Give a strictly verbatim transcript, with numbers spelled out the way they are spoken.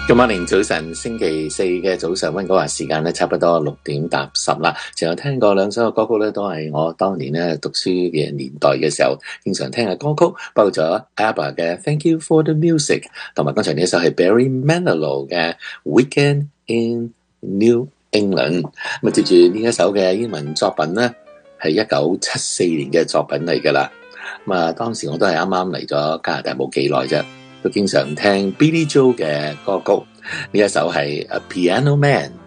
今晚凌早晨，星期四嘅早上溫哥華時間咧，差不多六點搭十啦。前有聽過兩首嘅歌曲咧，都係我當年咧讀書嘅年代嘅時候，經常聽嘅歌曲，包括咗 ABBA 嘅 Thank You for the Music， 同埋剛才呢一首係 Barry Manilow 嘅 Weekend in New England。咁啊，接住呢一首嘅英文作品咧，係一九七四年嘅作品嚟噶啦。咁啊，當時我都係啱啱嚟咗加拿大冇幾耐啫。都經常聽 Billy Joel 嘅歌曲，呢一首係 A Piano Man。